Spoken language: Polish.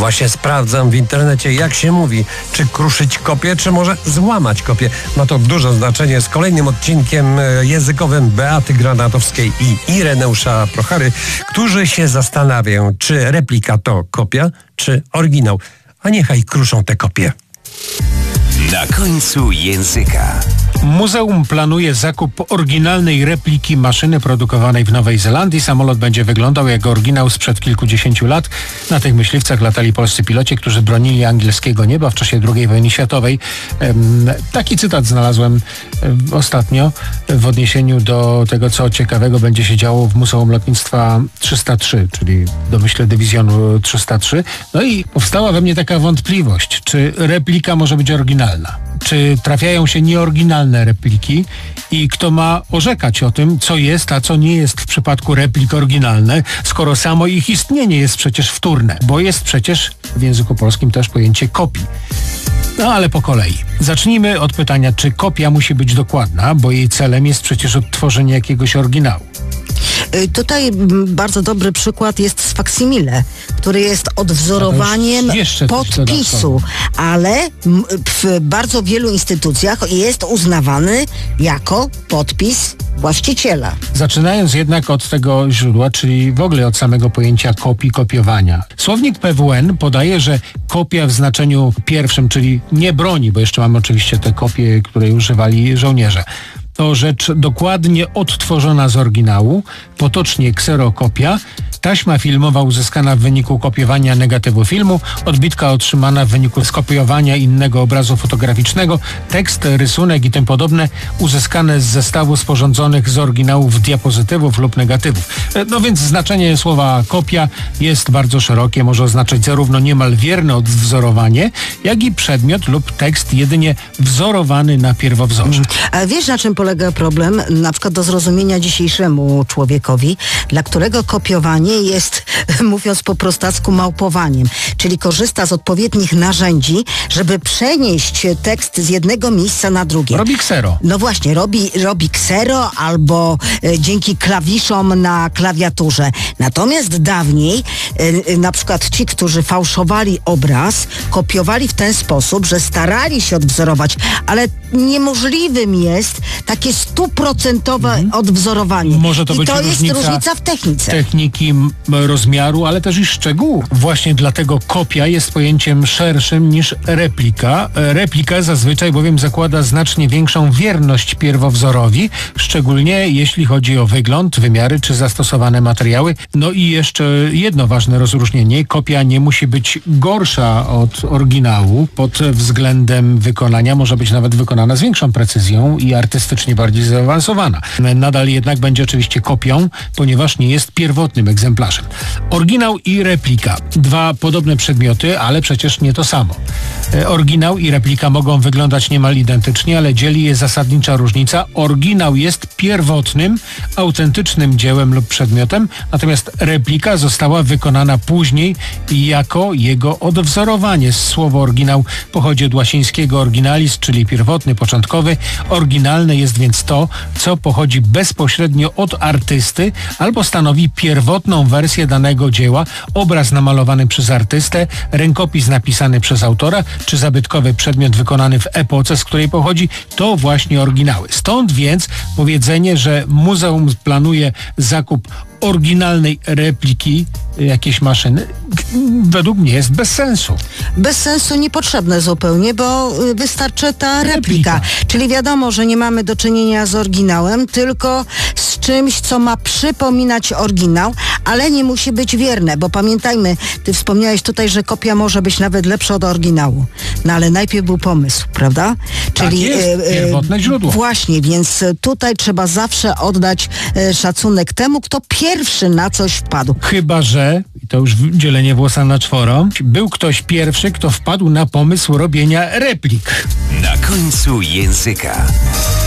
Właśnie sprawdzam w internecie, jak się mówi. Czy kruszyć kopię, czy może złamać kopię. Ma to duże znaczenie z kolejnym odcinkiem językowym Beaty Granatowskiej i Ireneusza Prochary, którzy się zastanawiają, czy replika to kopia, czy oryginał. A niechaj kruszą te kopie. Na końcu języka. Muzeum planuje zakup oryginalnej repliki maszyny produkowanej w Nowej Zelandii. Samolot będzie wyglądał jak oryginał sprzed kilkudziesięciu lat. Na tych myśliwcach latali polscy piloci, którzy bronili angielskiego nieba w czasie II wojny światowej. Taki cytat znalazłem ostatnio w odniesieniu do tego, co ciekawego będzie się działo w Muzeum Lotnictwa 303, czyli domyśle dywizjonu 303. No i powstała we mnie taka wątpliwość, czy replika może być oryginalna. Czy trafiają się nieoryginalne repliki i kto ma orzekać o tym, co jest, a co nie jest w przypadku replik oryginalne, skoro samo ich istnienie jest przecież wtórne, bo jest przecież w języku polskim też pojęcie kopii. No ale po kolei. Zacznijmy od pytania, czy kopia musi być dokładna, bo jej celem jest przecież odtworzenie jakiegoś oryginału. Tutaj bardzo dobry przykład jest z faksimile, który jest odwzorowaniem podpisu, ale w bardzo wielu instytucjach jest uznawany jako podpis właściciela. Zaczynając jednak od tego źródła, czyli w ogóle od samego pojęcia kopii, kopiowania. Słownik PWN podaje, że kopia w znaczeniu pierwszym, czyli nie broni, bo jeszcze mamy oczywiście te kopie, której używali żołnierze. To rzecz dokładnie odtworzona z oryginału, potocznie kserokopia, taśma filmowa uzyskana w wyniku kopiowania negatywu filmu, odbitka otrzymana w wyniku skopiowania innego obrazu fotograficznego, tekst, rysunek i tym podobne uzyskane z zestawu sporządzonych z oryginałów diapozytywów lub negatywów. No więc znaczenie słowa kopia jest bardzo szerokie, może oznaczać zarówno niemal wierne odwzorowanie, jak i przedmiot lub tekst jedynie wzorowany na pierwowzorze. A wiesz, na czym polega problem, na przykład do zrozumienia dzisiejszemu człowiekowi, dla którego kopiowanie jest, mówiąc po prostacku, małpowaniem, czyli korzysta z odpowiednich narzędzi, żeby przenieść tekst z jednego miejsca na drugie. Robi ksero. No właśnie, robi ksero albo dzięki klawiszom na klawiaturze. Natomiast dawniej na przykład ci, którzy fałszowali obraz, kopiowali w ten sposób, że starali się odwzorować, ale niemożliwym jest takie 100% odwzorowanie. Może to I być to jest różnica w technice. Techniki, rozmiaru, ale też i szczegółów. Właśnie dlatego kopia jest pojęciem szerszym niż replika. Replika zazwyczaj bowiem zakłada znacznie większą wierność pierwowzorowi, szczególnie jeśli chodzi o wygląd, wymiary czy zastosowane materiały. No i jeszcze jedno ważne rozróżnienie. Kopia nie musi być gorsza od oryginału pod względem wykonania. Może być nawet wykonana z większą precyzją i artystycznie bardziej zaawansowana. Nadal jednak będzie oczywiście kopią, ponieważ nie jest pierwotnym egzemplarzem. Oryginał i replika. Dwa podobne przedmioty, ale przecież nie to samo. Oryginał i replika mogą wyglądać niemal identycznie, ale dzieli je zasadnicza różnica. Oryginał jest pierwotnym, autentycznym dziełem lub przedmiotem, natomiast replika została wykonana później jako jego odwzorowanie. Słowo oryginał pochodzi od łacińskiego originalis, czyli pierwotny, początkowy. Oryginalne jest więc to, co pochodzi bezpośrednio od artysty albo stanowi pierwotną wersję danego dzieła, obraz namalowany przez artystę, rękopis napisany przez autora, czy zabytkowy przedmiot wykonany w epoce, z której pochodzi, to właśnie oryginały. Stąd więc powiedzenie, że muzeum planuje zakup oryginalnej repliki jakiejś maszyny, według mnie jest bez sensu. Bez sensu, niepotrzebne zupełnie, bo wystarczy ta replika. Czyli wiadomo, że nie mamy do czynienia z oryginałem, tylko z czymś, co ma przypominać oryginał, ale nie musi być wierne, bo pamiętajmy, ty wspomniałeś tutaj, że kopia może być nawet lepsza od oryginału. No ale najpierw był pomysł, prawda? Czyli tak jest, pierwotne źródło. Właśnie, więc tutaj trzeba zawsze oddać szacunek temu, kto pierwszy na coś wpadł. Chyba że, i to już dzielenie włosa na czworo, był ktoś pierwszy, kto wpadł na pomysł robienia replik. Na końcu języka.